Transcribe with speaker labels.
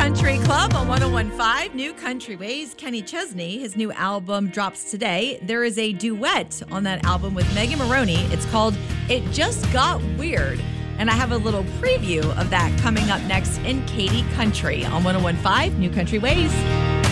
Speaker 1: Country Club on 101.5 New Country Ways. Kenny Chesney, his new album drops today. There is a duet on that album with Megan Maroney. It's called It Just Got Weird. And I have a little preview of that coming up next in Katy Country on 101.5 New Country Ways.